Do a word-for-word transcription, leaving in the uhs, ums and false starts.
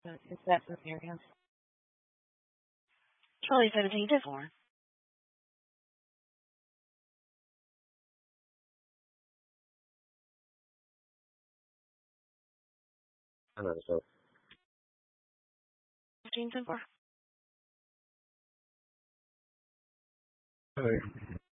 Is that the area? Charlie seventeen to four. I know, so. fifteen to four. All right.